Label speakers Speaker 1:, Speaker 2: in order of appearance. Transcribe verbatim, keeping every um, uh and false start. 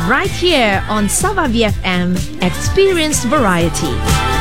Speaker 1: right here on Savavi F M. Experience variety.